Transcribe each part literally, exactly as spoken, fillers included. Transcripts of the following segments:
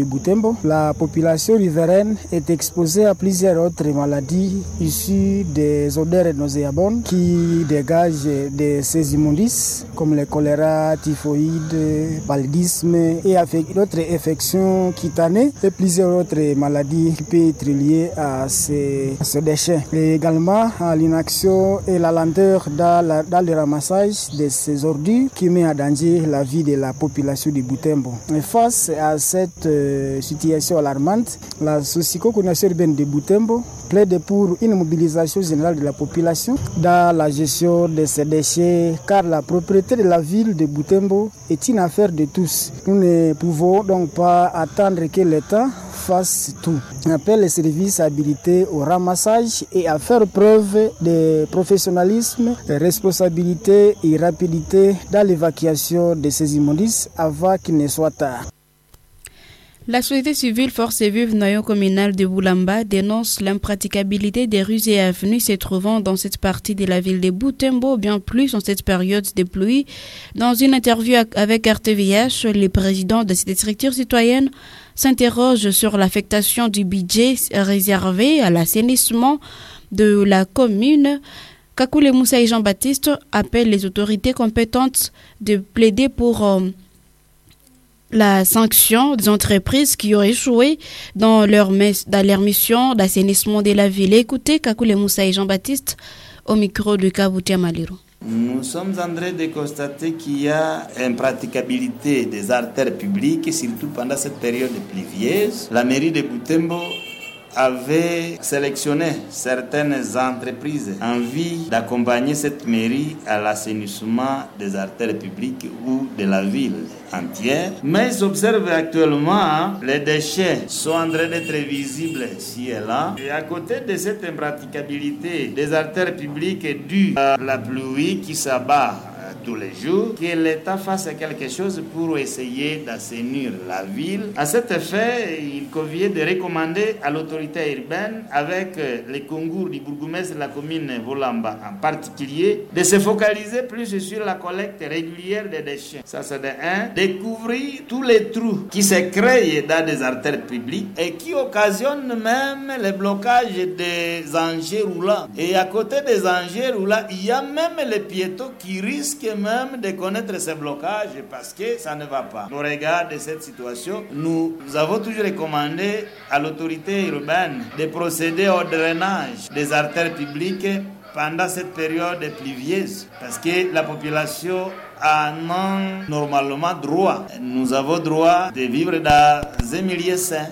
Butembo, la population riveraine est exposée à plusieurs autres maladies issues des odeurs nauséabondes qui dégagent de ces immondices comme le choléra, typhoïde, paludisme et d'autres infections cutanées et plusieurs autres maladies qui peuvent être liées à ces, à ces déchets. Et également l'inaction et la lenteur dans, la, dans le ramassage de ces ordures qui met en danger la vie de la population du Butembo. Et face à cette euh, situation alarmante, la Société urbaine de Butembo plaide pour une mobilisation générale de la population dans la gestion de ces déchets, car la propriété de la ville de Butembo est une affaire de tous. Nous ne pouvons donc pas attendre que l'État fasse tout. On appelle les services habilités au ramassage et à faire preuve de professionnalisme, de responsabilité et rapidité dans l'évacuation de ces immondices avant qu'il ne soit tard. La société civile Force Vive noyau communal de Boulamba dénonce l'impraticabilité des rues et avenues se trouvant dans cette partie de la ville de Butembo, bien plus en cette période de pluie. Dans une interview avec R T V H, le président de cette structure citoyenne s'interroge sur l'affectation du budget réservé à l'assainissement de la commune. Kakule Moussa et Jean-Baptiste appellent les autorités compétentes de plaider pour euh, la sanction des entreprises qui ont échoué dans leur, mes- dans leur mission d'assainissement de la ville. Écoutez Kakule Moussa et Jean-Baptiste au micro de Kabutia Maliro. Nous sommes en train de constater qu'il y a impraticabilité des artères publiques, surtout pendant cette période pluvieuse. La mairie de Butembo avait sélectionné certaines entreprises en vue d'accompagner cette mairie à l'assainissement des artères publiques ou de la ville entière. Mais ils observent actuellement les déchets sont en train d'être visibles ici et là. Et à côté de cette impraticabilité des artères publiques due à la pluie qui s'abat tous les jours, que l'État fasse quelque chose pour essayer d'assainir la ville. À cet effet, il convient de recommander à l'autorité urbaine, avec les concours du bourgmestre de la commune Volamba en particulier, de se focaliser plus sur la collecte régulière des déchets. Ça, c'est de un. Découvrir tous les trous qui se créent dans des artères publiques et qui occasionnent même le blocage des engins roulants. Et à côté des engins roulants, il y a même les piétons qui risquent même de connaître ces blocages parce que ça ne va pas. Au regard de cette situation, nous, nous avons toujours recommandé à l'autorité urbaine de procéder au drainage des artères publiques pendant cette période pluvieuse parce que la population a non normalement droit. Nous avons droit de vivre dans un milieu sain.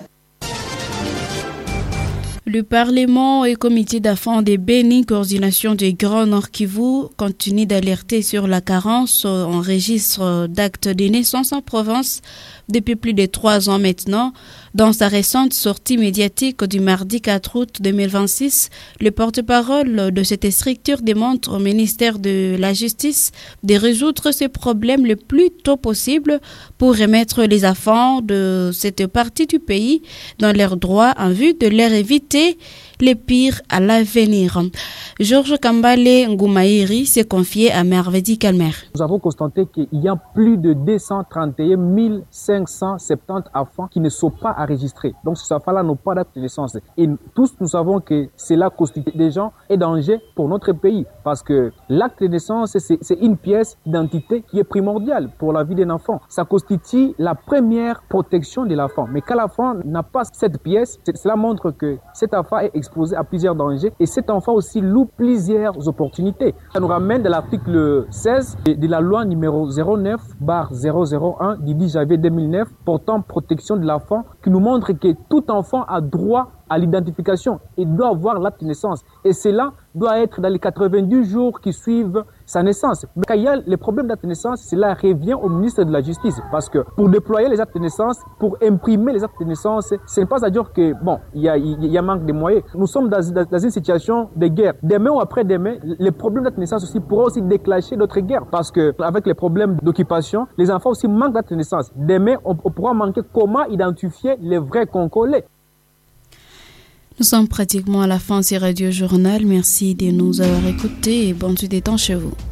Le Parlement et Comité d'affaires de Béni, coordination des Grands Nord Kivu, continue d'alerter sur la carence en registre d'actes de naissance en province depuis plus de trois ans maintenant. Dans sa récente sortie médiatique du mardi quatre août deux mille vingt-six, le porte-parole de cette structure demande au ministère de la Justice de résoudre ces problèmes le plus tôt possible pour remettre les enfants de cette partie du pays dans leurs droits en vue de leur éviter les pires à l'avenir. Georges Kambale Ngoumaïri s'est confié à Mervedi Calmer. Nous avons constaté qu'il y a plus de deux cent trente et un mille cinq cent soixante-dix enfants qui ne sont pas enregistrés. Donc ces enfants-là n'ont pas d'acte de naissance. Et tous nous savons que cela constitue déjà un danger pour notre pays parce que l'acte de naissance, c'est, c'est une pièce d'identité qui est primordiale pour la vie d'un enfant. Ça constitue la première protection de l'enfant. Mais quand l'enfant n'a pas cette pièce, cela montre que cet enfant est exposé à plusieurs dangers et cet enfant aussi loupe plusieurs opportunités. Ça nous ramène de l'article seize de la loi numéro zéro neuf barre zéro zéro un du dix janvier deux mille neuf portant protection de l'enfant qui nous montre que tout enfant a droit à l'identification et doit avoir l'acte de naissance. Et cela doit être dans les quatre-vingt-dix jours qui suivent sa naissance. Mais quand il y a les problèmes d'acte de naissance, cela revient au ministre de la Justice. Parce que pour déployer les actes de naissance, pour imprimer les actes de naissance, ce n'est pas à dire que, bon, il y a, il y a manque de moyens. Nous sommes dans, dans, dans une situation de guerre. Demain ou après-demain, les problèmes d'acte de naissance aussi pourront aussi déclencher d'autres guerres. Parce que avec les problèmes d'occupation, les enfants aussi manquent d'acte de naissance. Demain, on, on pourra manquer comment identifier les vrais Congolais. Nous sommes pratiquement à la fin de ce radio journal. Merci de nous avoir écoutés et bonne suite des temps chez vous.